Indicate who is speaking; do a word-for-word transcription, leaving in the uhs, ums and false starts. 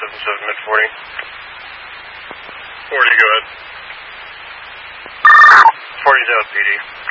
Speaker 1: seven seven mid forty. forty, go ahead. forty's out, P D.